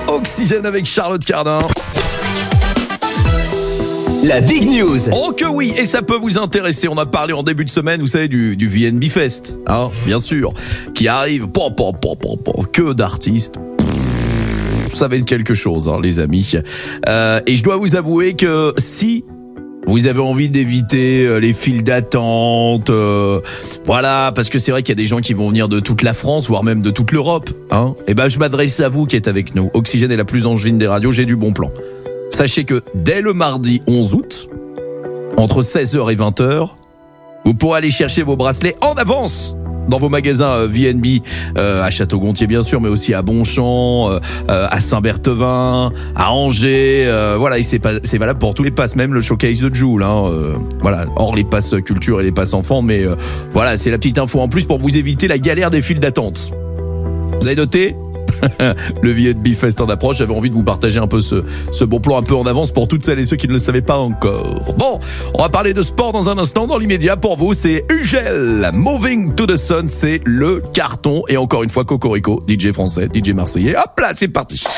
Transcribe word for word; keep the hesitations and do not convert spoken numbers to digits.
Oxygène avec Charlotte Cardin. La Big News. Oh que oui, et ça peut vous intéresser. On a parlé en début de semaine, vous savez, du, du V N B Fest, hein, bien sûr, qui arrive. Pom, pom, pom, pom, pom, que d'artistes. Ça va être quelque chose, hein, les amis. Euh, et je dois vous avouer que si vous avez envie d'éviter les files d'attente, euh, voilà, parce que c'est vrai qu'il y a des gens qui vont venir de toute la France, voire même de toute l'Europe, hein. Et ben, je m'adresse à vous qui êtes avec nous. Oxygène est la plus angevine des radios, j'ai du bon plan. Sachez que dès le mardi onze août, entre seize heures et vingt heures, vous pourrez aller chercher vos bracelets en avance dans vos magasins V N B, euh, à Château-Gontier bien sûr, mais aussi à Bonchamp, euh, à Saint-Berthevin, à Angers. Euh, voilà, et c'est, pas, c'est valable pour tous les passes, même le showcase de Joule. Hein, euh, voilà, hors les passes culture et les passes enfants, mais euh, voilà, c'est la petite info en plus pour vous éviter la galère des files d'attente. Vous avez noté ? Le V N B Fest en approche. J'avais envie de vous partager un peu ce, ce bon plan un peu en avance pour toutes celles et ceux qui ne le savaient pas encore. Bon, on va parler de sport dans un instant. Dans l'immédiat, pour vous, c'est Ugel. Moving to the Sun, c'est le carton. Et encore une fois, Cocorico, D J français, D J marseillais. Hop là, c'est parti.